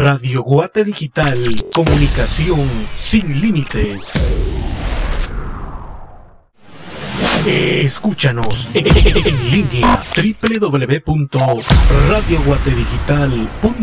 Radio Guate Digital, comunicación sin límites. Escúchanos en línea www.radioguatedigital.com.